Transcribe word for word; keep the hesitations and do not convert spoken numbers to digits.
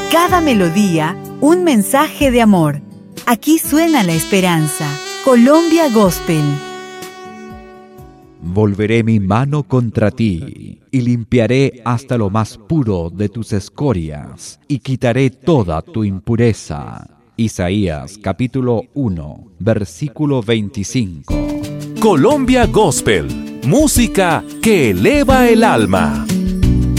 Cada melodía, un mensaje de amor. Aquí suena la esperanza. Colombia Gospel. Volveré mi mano contra ti, y limpiaré hasta lo más puro de tus escorias, y quitaré toda tu impureza. Isaías capítulo uno, versículo veinticinco. Colombia Gospel, música que eleva el alma.